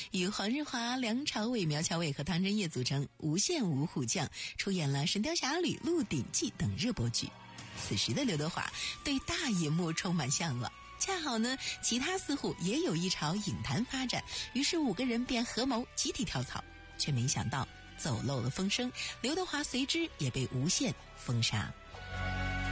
与黄日华、梁朝伟、苗侨伟和汤镇业组成无线五虎将，出演了《神雕侠侣》《鹿鼎记》等热播剧。此时的刘德华对大银幕充满向往，恰好呢，其他4户也有意朝影坛发展，于是5个人便合谋集体跳槽，却没想到走漏了风声，刘德华随之也被无线封杀。